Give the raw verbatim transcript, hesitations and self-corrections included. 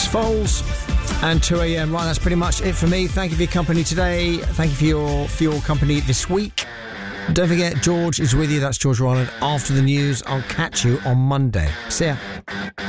Foals and two a.m. Right, that's pretty much it for me. Thank you for your company today. Thank you for your, for your company this week. Don't forget, George is with you. That's George Ryland. After the news, I'll catch you on Monday. See ya.